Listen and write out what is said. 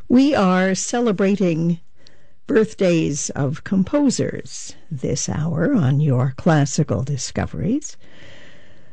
We are celebrating birthdays of composers this hour on Your Classical Discoveries.